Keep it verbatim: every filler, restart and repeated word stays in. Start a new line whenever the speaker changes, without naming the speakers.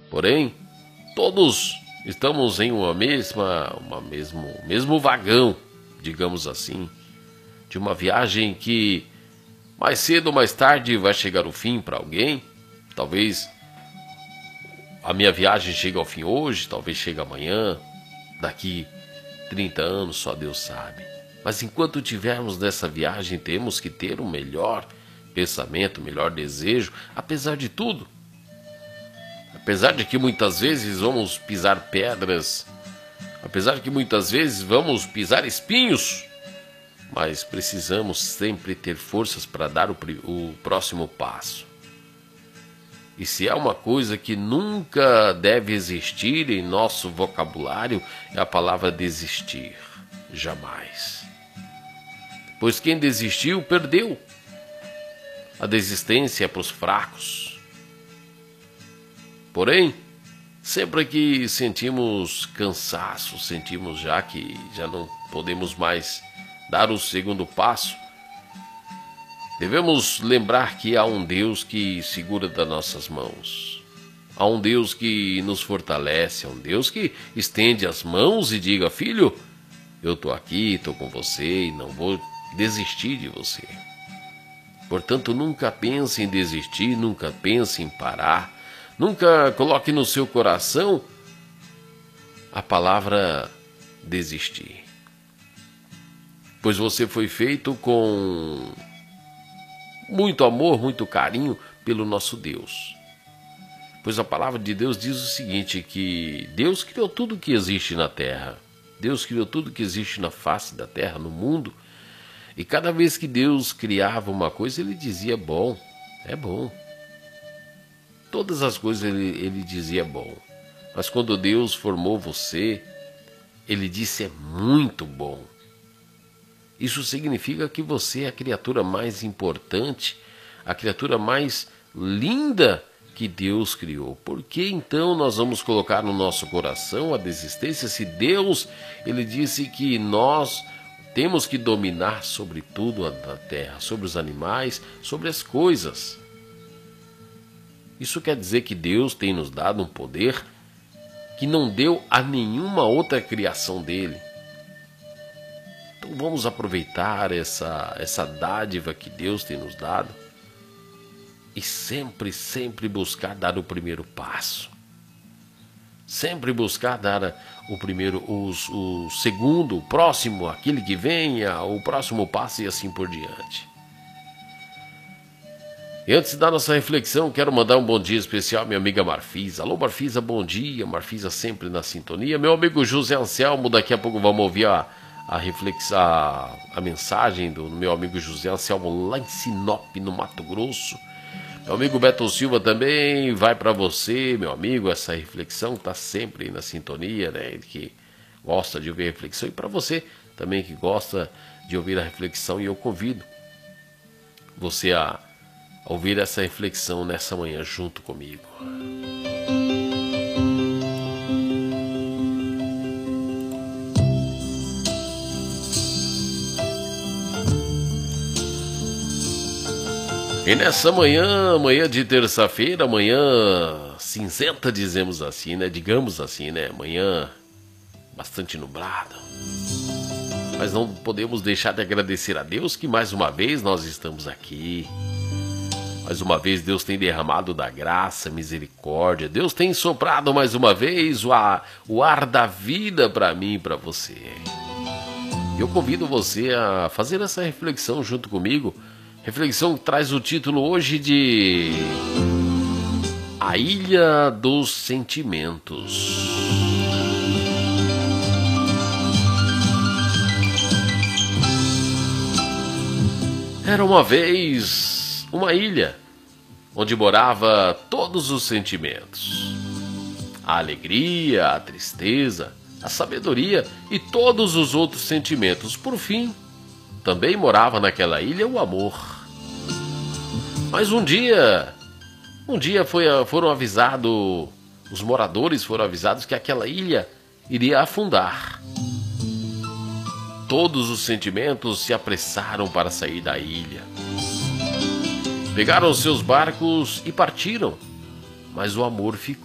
Porém, todos estamos em uma mesma, uma mesmo, mesmo vagão, digamos assim, de uma viagem que mais cedo ou mais tarde vai chegar o fim para alguém. Talvez a minha viagem chegue ao fim hoje, talvez chegue amanhã, daqui trinta anos, só Deus sabe. Mas enquanto estivermos nessa viagem, temos que ter o melhor pensamento, o melhor desejo, apesar de tudo. Apesar de que muitas vezes vamos pisar pedras, apesar de que muitas vezes vamos pisar espinhos, mas precisamos sempre ter forças para dar o, o próximo passo. E se há uma coisa que nunca deve existir em nosso vocabulário, é a palavra desistir. Jamais. Pois quem desistiu, perdeu. A desistência é para os fracos. Porém, sempre que sentimos cansaço, sentimos já que já não podemos mais dar o segundo passo, devemos lembrar que há um Deus que segura das nossas mãos. Há um Deus que nos fortalece, há um Deus que estende as mãos e diga: filho, eu estou aqui, estou com você e não vou desistir de você. Portanto, nunca pense em desistir, nunca pense em parar, nunca coloque no seu coração a palavra desistir. Pois você foi feito com muito amor, muito carinho pelo nosso Deus. Pois a palavra de Deus diz o seguinte, que Deus criou tudo que existe na terra. Deus criou tudo que existe na face da terra, no mundo. E cada vez que Deus criava uma coisa, Ele dizia: bom, é bom. Todas as coisas Ele, ele dizia: bom. Mas quando Deus formou você, Ele disse: é muito bom. Isso significa que você é a criatura mais importante, a criatura mais linda que Deus criou. Por que então nós vamos colocar no nosso coração a desistência, se Deus, Ele disse que nós temos que dominar sobre tudo na terra, sobre os animais, sobre as coisas? Isso quer dizer que Deus tem nos dado um poder que não deu a nenhuma outra criação dele. Então vamos aproveitar essa, essa dádiva que Deus tem nos dado e sempre, sempre buscar dar o primeiro passo. Sempre buscar dar o primeiro, o, o segundo, o próximo, aquele que venha, o próximo passo e assim por diante. E antes da nossa reflexão, quero mandar um bom dia especial à minha amiga Marfisa. Alô, Marfisa, bom dia. Marfisa sempre na sintonia. Meu amigo José Anselmo, daqui a pouco vamos ouvir a, a, reflexão, a, a mensagem do meu amigo José Anselmo lá em Sinop, no Mato Grosso. Meu amigo Beto Silva também vai para você, meu amigo. Essa reflexão está sempre na sintonia, né? Ele que gosta de ouvir a reflexão. E para você também que gosta de ouvir a reflexão. E eu convido você a ouvir essa reflexão nessa manhã junto comigo. E nessa manhã, manhã de terça-feira, manhã cinzenta, dizemos assim, né? Digamos assim, né? Manhã bastante nublada. Mas não podemos deixar de agradecer a Deus que mais uma vez nós estamos aqui. Mais uma vez Deus tem derramado da graça, misericórdia. Deus tem soprado mais uma vez o ar, o ar da vida para mim e para você. Eu convido você a fazer essa reflexão junto comigo. Reflexão que traz o título hoje de A Ilha dos Sentimentos. Era uma vez uma ilha onde morava todos os sentimentos. A alegria, a tristeza, a sabedoria e todos os outros sentimentos. Por fim, também morava naquela ilha o amor. Mas um dia, um dia foi, foram avisados, os moradores foram avisados que aquela ilha iria afundar. Todos os sentimentos se apressaram para sair da ilha. Pegaram seus barcos e partiram, mas o amor ficou.